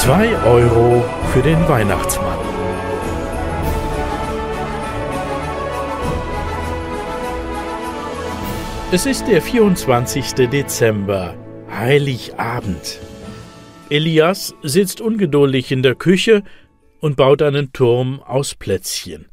2 € für den Weihnachtsmann. Es ist der 24. Dezember, Heiligabend. Elias sitzt ungeduldig in der Küche und baut einen Turm aus Plätzchen.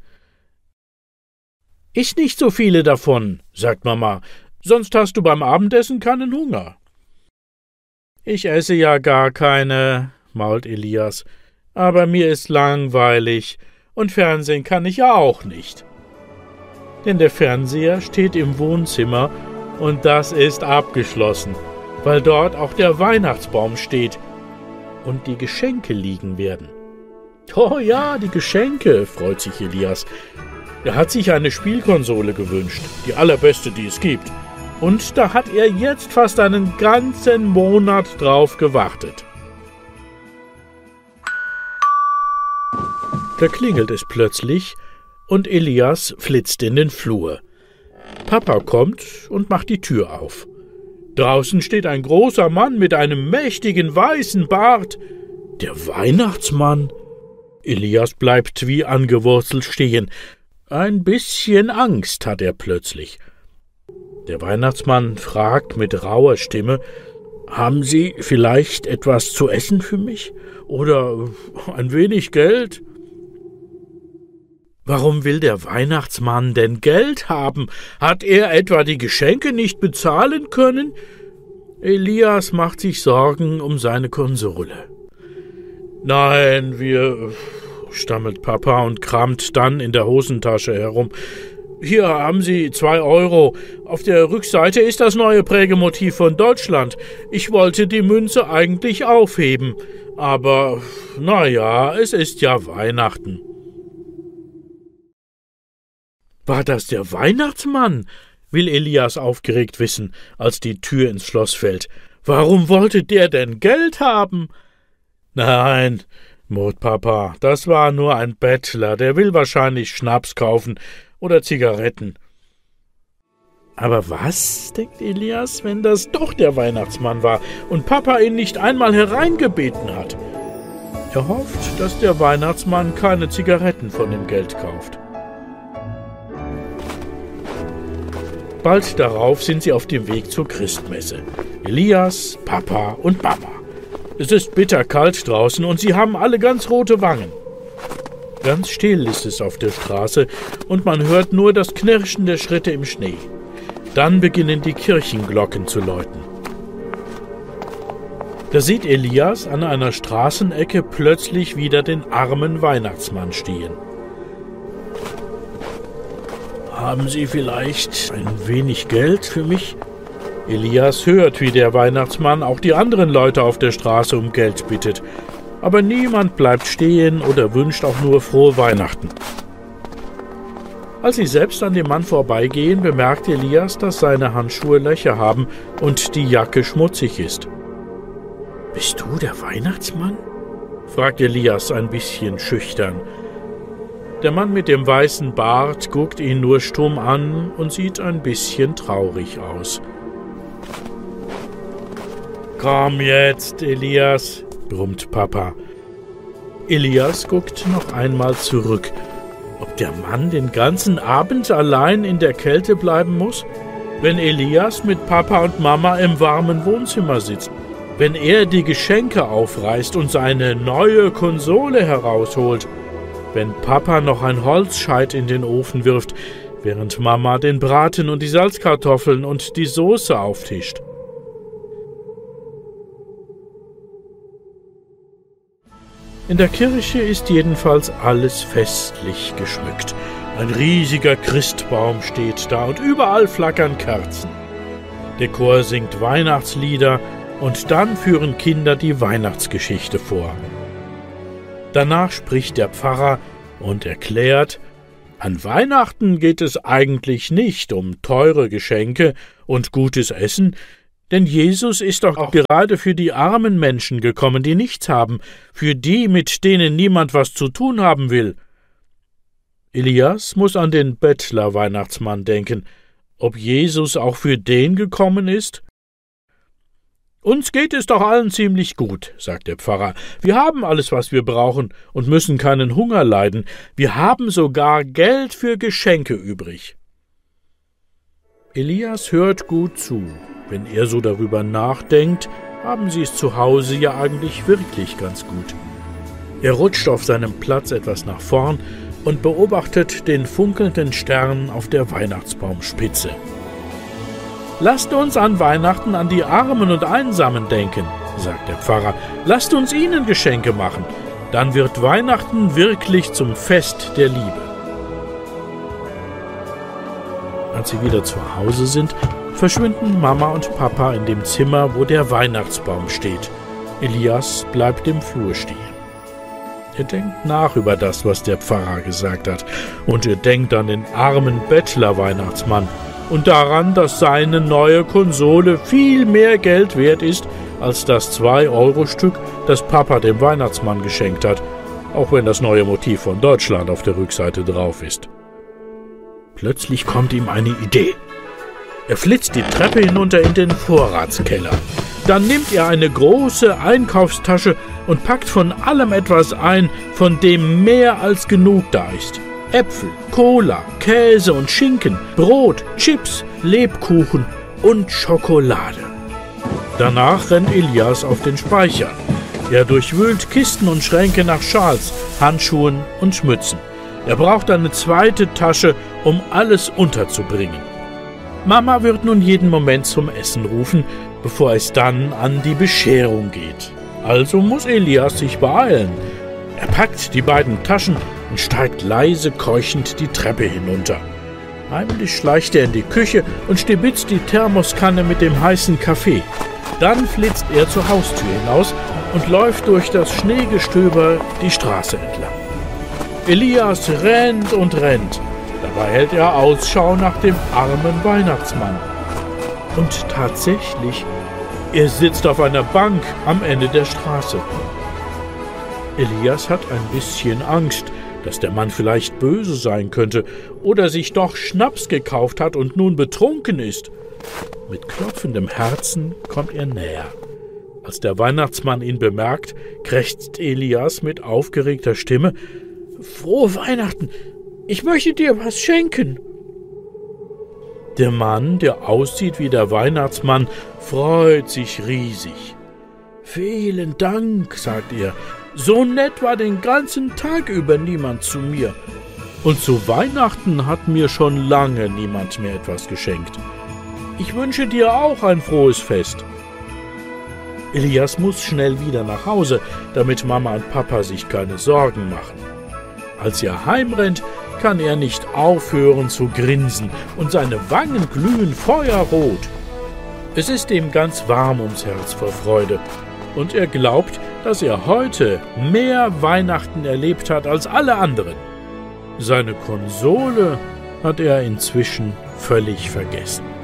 »Iss nicht so viele davon«, sagt Mama, »sonst hast du beim Abendessen keinen Hunger.« »Ich esse ja gar keine«, mault Elias, »aber mir ist langweilig und Fernsehen kann ich ja auch nicht.« Denn der Fernseher steht im Wohnzimmer und das ist abgeschlossen, weil dort auch der Weihnachtsbaum steht und die Geschenke liegen werden. »Oh ja, die Geschenke«, freut sich Elias. Er hat sich eine Spielkonsole gewünscht, die allerbeste, die es gibt. Und da hat er jetzt fast einen ganzen Monat drauf gewartet. Da klingelt es plötzlich und Elias flitzt in den Flur. Papa kommt und macht die Tür auf. Draußen steht ein großer Mann mit einem mächtigen weißen Bart. Der Weihnachtsmann? Elias bleibt wie angewurzelt stehen. Ein bisschen Angst hat er plötzlich. Der Weihnachtsmann fragt mit rauer Stimme: »Haben Sie vielleicht etwas zu essen für mich? Oder ein wenig Geld?« Warum will der Weihnachtsmann denn Geld haben? Hat er etwa die Geschenke nicht bezahlen können? Elias macht sich Sorgen um seine Konsole. »Nein, stammelt Papa und kramt dann in der Hosentasche herum. »Hier haben Sie 2 €. Auf der Rückseite ist das neue Prägemotiv von Deutschland. Ich wollte die Münze eigentlich aufheben. Aber, naja, es ist ja Weihnachten.« »War das der Weihnachtsmann?« will Elias aufgeregt wissen, als die Tür ins Schloss fällt. »Warum wollte der denn Geld haben?« »Nein«, murrt Papa, »das war nur ein Bettler, der will wahrscheinlich Schnaps kaufen oder Zigaretten.« Aber was, denkt Elias, wenn das doch der Weihnachtsmann war und Papa ihn nicht einmal hereingebeten hat? Er hofft, dass der Weihnachtsmann keine Zigaretten von dem Geld kauft. Bald darauf sind sie auf dem Weg zur Christmesse. Elias, Papa und Mama. Es ist bitterkalt draußen und sie haben alle ganz rote Wangen. Ganz still ist es auf der Straße und man hört nur das Knirschen der Schritte im Schnee. Dann beginnen die Kirchenglocken zu läuten. Da sieht Elias an einer Straßenecke plötzlich wieder den armen Weihnachtsmann stehen. »Haben Sie vielleicht ein wenig Geld für mich?« Elias hört, wie der Weihnachtsmann auch die anderen Leute auf der Straße um Geld bittet. Aber niemand bleibt stehen oder wünscht auch nur frohe Weihnachten. Als sie selbst an dem Mann vorbeigehen, bemerkt Elias, dass seine Handschuhe Löcher haben und die Jacke schmutzig ist. »Bist du der Weihnachtsmann?« fragt Elias ein bisschen schüchtern. Der Mann mit dem weißen Bart guckt ihn nur stumm an und sieht ein bisschen traurig aus. »Komm jetzt, Elias«, brummt Papa. Elias guckt noch einmal zurück. Ob der Mann den ganzen Abend allein in der Kälte bleiben muss? Wenn Elias mit Papa und Mama im warmen Wohnzimmer sitzt, wenn er die Geschenke aufreißt und seine neue Konsole herausholt, wenn Papa noch ein Holzscheit in den Ofen wirft, während Mama den Braten und die Salzkartoffeln und die Soße auftischt. In der Kirche ist jedenfalls alles festlich geschmückt. Ein riesiger Christbaum steht da und überall flackern Kerzen. Der Chor singt Weihnachtslieder und dann führen Kinder die Weihnachtsgeschichte vor. Danach spricht der Pfarrer und erklärt, an Weihnachten geht es eigentlich nicht um teure Geschenke und gutes Essen, denn Jesus ist doch auch gerade für die armen Menschen gekommen, die nichts haben, für die, mit denen niemand was zu tun haben will. Elias muss an den Bettler-Weihnachtsmann denken, ob Jesus auch für den gekommen ist? »Uns geht es doch allen ziemlich gut«, sagt der Pfarrer. »Wir haben alles, was wir brauchen und müssen keinen Hunger leiden. Wir haben sogar Geld für Geschenke übrig.« Elias hört gut zu. Wenn er so darüber nachdenkt, haben sie es zu Hause ja eigentlich wirklich ganz gut. Er rutscht auf seinem Platz etwas nach vorn und beobachtet den funkelnden Stern auf der Weihnachtsbaumspitze. »Lasst uns an Weihnachten an die Armen und Einsamen denken«, sagt der Pfarrer. »Lasst uns ihnen Geschenke machen. Dann wird Weihnachten wirklich zum Fest der Liebe.« Als sie wieder zu Hause sind, verschwinden Mama und Papa in dem Zimmer, wo der Weihnachtsbaum steht. Elias bleibt im Flur stehen. Er denkt nach über das, was der Pfarrer gesagt hat, und er denkt an den armen Bettler-Weihnachtsmann und daran, dass seine neue Konsole viel mehr Geld wert ist als das 2-Euro-Stück, das Papa dem Weihnachtsmann geschenkt hat, auch wenn das neue Motiv von Deutschland auf der Rückseite drauf ist. Plötzlich kommt ihm eine Idee. Er flitzt die Treppe hinunter in den Vorratskeller. Dann nimmt er eine große Einkaufstasche und packt von allem etwas ein, von dem mehr als genug da ist. Äpfel, Cola, Käse und Schinken, Brot, Chips, Lebkuchen und Schokolade. Danach rennt Elias auf den Speicher. Er durchwühlt Kisten und Schränke nach Schals, Handschuhen und Mützen. Er braucht eine zweite Tasche, um alles unterzubringen. Mama wird nun jeden Moment zum Essen rufen, bevor es dann an die Bescherung geht. Also muss Elias sich beeilen. Er packt die beiden Taschen und steigt leise keuchend die Treppe hinunter. Heimlich schleicht er in die Küche und stibitzt die Thermoskanne mit dem heißen Kaffee. Dann flitzt er zur Haustür hinaus und läuft durch das Schneegestöber die Straße entlang. Elias rennt und rennt. Dabei hält er Ausschau nach dem armen Weihnachtsmann. Und tatsächlich, er sitzt auf einer Bank am Ende der Straße. Elias hat ein bisschen Angst, dass der Mann vielleicht böse sein könnte oder sich doch Schnaps gekauft hat und nun betrunken ist. Mit klopfendem Herzen kommt er näher. Als der Weihnachtsmann ihn bemerkt, krächzt Elias mit aufgeregter Stimme: »Frohe Weihnachten! Ich möchte dir was schenken!« Der Mann, der aussieht wie der Weihnachtsmann, freut sich riesig. »Vielen Dank«, sagt er, »so nett war den ganzen Tag über niemand zu mir. Und zu Weihnachten hat mir schon lange niemand mehr etwas geschenkt. Ich wünsche dir auch ein frohes Fest.« Elias muss schnell wieder nach Hause, damit Mama und Papa sich keine Sorgen machen. Als er heimrennt, kann er nicht aufhören zu grinsen und seine Wangen glühen feuerrot. Es ist ihm ganz warm ums Herz vor Freude und er glaubt, dass er heute mehr Weihnachten erlebt hat als alle anderen. Seine Konsole hat er inzwischen völlig vergessen.